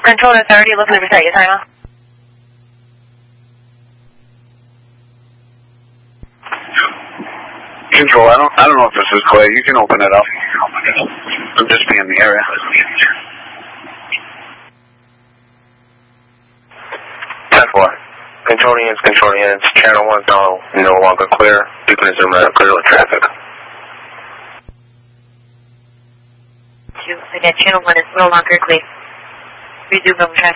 Control Authority, looking to reset your timer. Control, I don't know if this is clear. You can open it up. I'm just being in the area. 10-4. Control units. Channel 1 no longer clear. You can resume out clear with traffic. Again, channel 1 is no longer clear. Resume over traffic.